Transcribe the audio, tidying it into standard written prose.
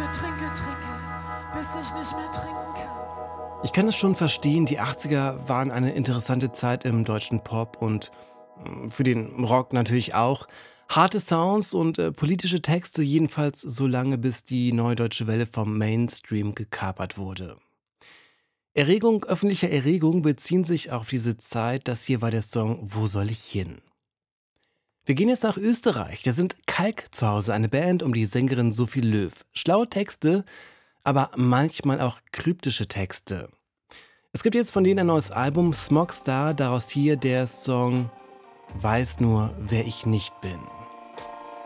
bis ich nicht mehr trinken kann. Ich kann es schon verstehen, die 80er waren eine interessante Zeit im deutschen Pop und für den Rock natürlich auch. Harte Sounds und politische Texte jedenfalls so lange, bis die Neue Deutsche Welle vom Mainstream gekapert wurde. Erregung öffentlicher Erregung beziehen sich auf diese Zeit. Das hier war der Song „Wo soll ich hin?". Wir gehen jetzt nach Österreich. Da sind Kalk zu Hause, eine Band um die Sängerin Sophie Löw. Schlaue Texte, aber manchmal auch kryptische Texte. Es gibt jetzt von denen ein neues Album, Smogstar, daraus hier der Song „Weiß nur, wer ich nicht bin".